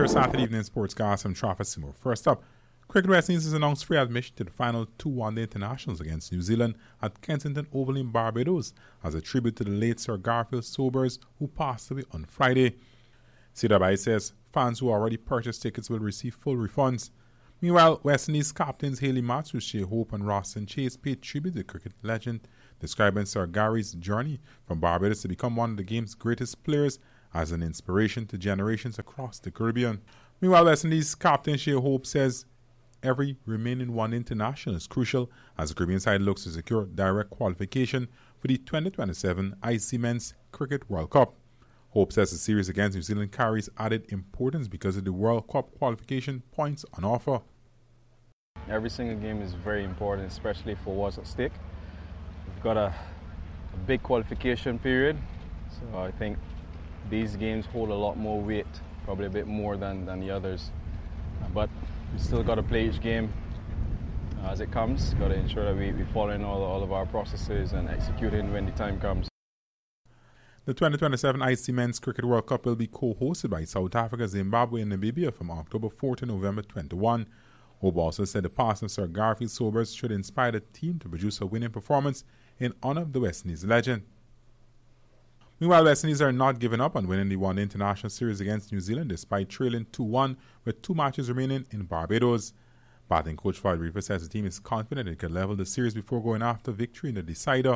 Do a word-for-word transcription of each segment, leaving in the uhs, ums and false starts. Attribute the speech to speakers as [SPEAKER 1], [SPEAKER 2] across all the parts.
[SPEAKER 1] your Saturday evening sportscast. I'm Trafford Simo. First up, Cricket West Indies has announced free admission to the final two one-day internationals against New Zealand at Kensington Oval in Barbados as a tribute to the late Sir Garfield Sobers, who passed away on Friday. C W I says fans who already purchased tickets will receive full refunds. Meanwhile, West Indies captains Hayley Matthews, Shea Hope and Roston Chase paid tribute to the cricket legend, describing Sir Gary's journey from Barbados to become one of the game's greatest players as an inspiration to generations across the Caribbean. Meanwhile, West Indies captain Shea Hope says every remaining one international is crucial as the Caribbean side looks to secure direct qualification for the twenty twenty-seven I C C Men's Cricket World Cup. Hope says the series against New Zealand carries added importance because of the World Cup qualification points on offer.
[SPEAKER 2] Every single game is very important, especially for what's at stake. We've got a, a big qualification period, so I think these games hold a lot more weight, probably a bit more than, than the others. But we still got to play each game uh, as it comes. Got to ensure that we, we follow in all, all of our processes and execute it when the time comes.
[SPEAKER 1] The twenty twenty-seven I C C Men's Cricket World Cup will be co-hosted by South Africa, Zimbabwe and Namibia from October fourth to November twenty-first. Hope also said the passing of Sir Garfield Sobers should inspire the team to produce a winning performance in honour of the West Indies legend. Meanwhile, West Indies are not giving up on winning the one international series against New Zealand despite trailing two one with two matches remaining in Barbados. Batting coach Floyd Reaper says the team is confident it can level the series before going after victory in the decider.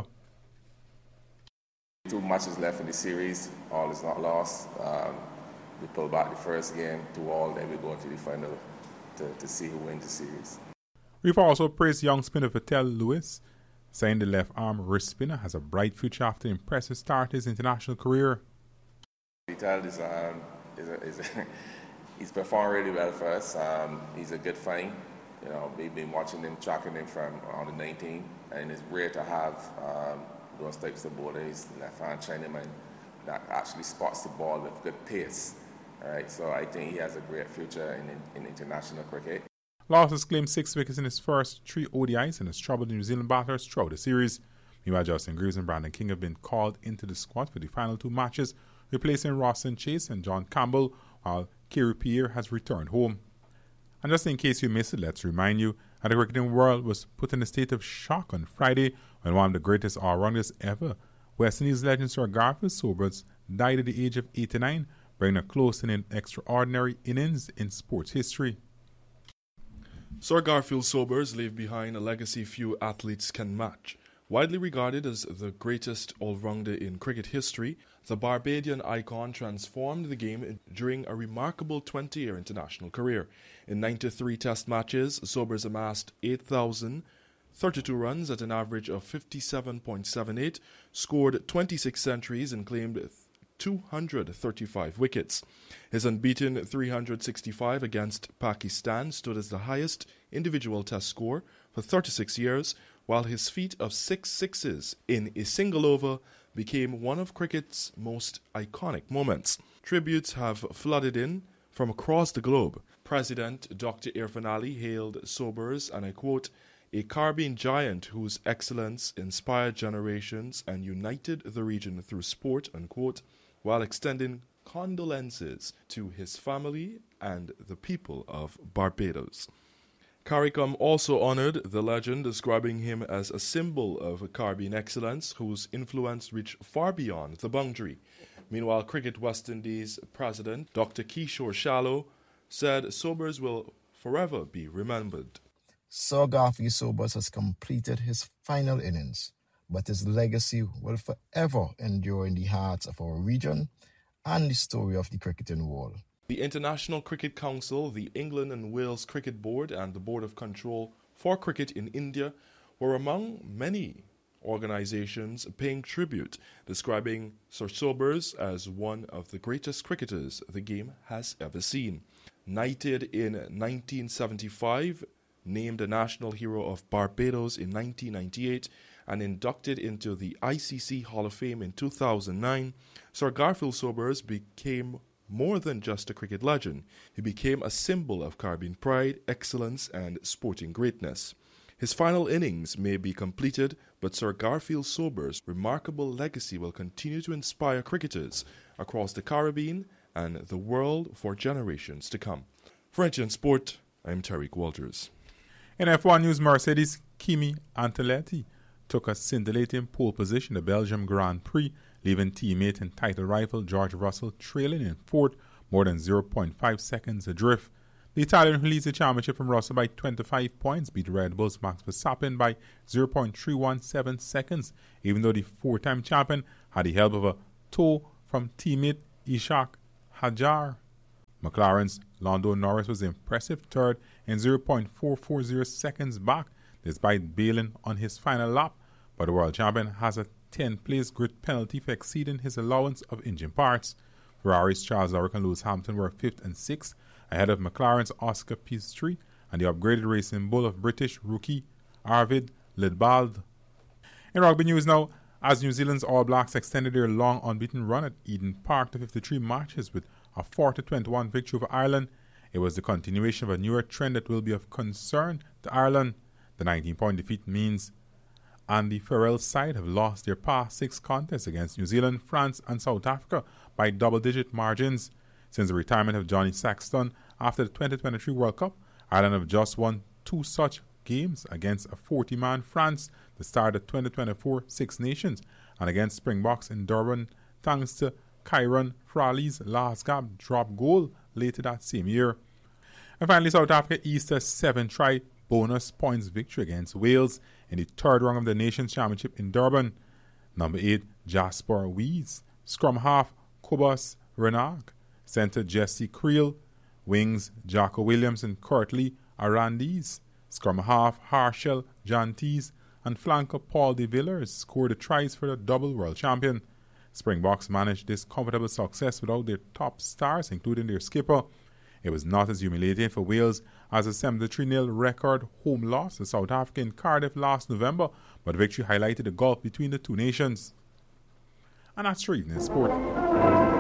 [SPEAKER 3] Two matches left in the series, all is not lost. Um, we pull back the first game, two all, then we go to the final to, to see who wins the series.
[SPEAKER 1] Reaper also praised young spinner Vital Lewis, saying the left arm wrist spinner has a bright future after an impressive start to his international career.
[SPEAKER 3] Vital is, um, is, a, is a he's performed really well for us. Um, he's a good find. You know, we've been watching him, tracking him from under nineteen, and it's rare to have um, those types of bowlers, left-hand Chinaman, that actually spots the ball with good pace. All right, so I think he has a great future in, in, in international cricket.
[SPEAKER 1] Lawes has claimed six wickets in his first three O D Is and has troubled the New Zealand batters throughout the series. Meanwhile, Justin Greaves and Brandon King have been called into the squad for the final two matches, replacing Roston Chase and John Campbell, while Kerry Pierre has returned home. And just in case you missed it, let's remind you that the cricketing world was put in a state of shock on Friday when one of the greatest all-rounders ever, West Indies legend Sir Garfield Sobers, died at the age of eighty-nine, bringing a close to an extraordinary innings in sports history.
[SPEAKER 4] Sir Garfield Sobers left behind a legacy few athletes can match. Widely regarded as the greatest all-rounder in cricket history, the Barbadian icon transformed the game during a remarkable twenty-year international career. In ninety-three test matches, Sobers amassed eight thousand thirty-two runs at an average of fifty-seven point seven eight, scored twenty-six centuries and claimed two hundred thirty-five wickets. His unbeaten three hundred sixty-five against Pakistan stood as the highest individual test score for thirty-six years, while his feat of six sixes in a single over became one of cricket's most iconic moments. Tributes have flooded in from across the globe. President Doctor Irfan Ali hailed Sobers, and I quote, "a Caribbean giant whose excellence inspired generations and united the region through sport," unquote, while extending condolences to his family and the people of Barbados. CARICOM also honored the legend, describing him as a symbol of Caribbean excellence whose influence reached far beyond the boundary. Meanwhile, Cricket West Indies President Doctor Kishore Shallow said Sobers will forever be remembered.
[SPEAKER 5] Sir Garfield Sobers has completed his final innings, but his legacy will forever endure in the hearts of our region and the story of the cricketing world.
[SPEAKER 4] The International Cricket Council, the England and Wales Cricket Board, and the Board of Control for Cricket in India were among many organizations paying tribute, describing Sir Sobers as one of the greatest cricketers the game has ever seen. Knighted in nineteen seventy-five, named a National Hero of Barbados in nineteen ninety-eight, and inducted into the I C C Hall of Fame in two thousand nine, Sir Garfield Sobers became more than just a cricket legend. He became a symbol of Caribbean pride, excellence, and sporting greatness. His final innings may be completed, but Sir Garfield Sobers' remarkable legacy will continue to inspire cricketers across the Caribbean and the world for generations to come. For N T N Sport, I'm Tariq Walters.
[SPEAKER 1] In F one news, Mercedes' Kimi Antonetti took a scintillating pole position at the Belgium Grand Prix, leaving teammate and title rival George Russell trailing in fourth, more than zero point five seconds adrift. The Italian, who leads the championship from Russell by twenty-five points, beat Red Bull's Max Verstappen by zero point three one seven seconds, even though the four-time champion had the help of a tow from teammate Ishak Hadjar. McLaren's Lando Norris was impressive third in zero point four four zero seconds back, despite bailing on his final lap, but the world champion has a ten-place grid penalty for exceeding his allowance of engine parts. Ferrari's Charles Leclerc and Lewis Hamilton were fifth and sixth, ahead of McLaren's Oscar Piastri and the upgraded racing bull of British rookie Arvid Lidbald. In rugby news now, as New Zealand's All Blacks extended their long unbeaten run at Eden Park to fifty-three matches with a forty to twenty-one victory over Ireland, it was the continuation of a newer trend that will be of concern to Ireland. The nineteen-point defeat means and the Farrell side have lost their past six contests against New Zealand, France and South Africa by double-digit margins. Since the retirement of Johnny Sexton after the twenty twenty-three World Cup, Ireland have just won two such games against a forty-man France to start the twenty twenty-four Six Nations and against Springboks in Durban thanks to Kieran Frawley's last gap drop goal later that same year. And finally, South Africa eased a seven-try bonus points victory against Wales in the third round of the Nations Championship in Durban. Number eight, Jasper Wees, scrum half Cobus Renag, centre Jesse Creel, wings Jacko Williams and Curtly Arandis, scrum half Harshel Jantis, and flanker Paul de Villers scored the tries for the double world champion. Springboks managed this comfortable success without their top stars, including their skipper. It was not as humiliating for Wales as a seventy-three nil record home loss to South Africa in Cardiff last November, but victory highlighted the gulf between the two nations. And that's Evening Sport.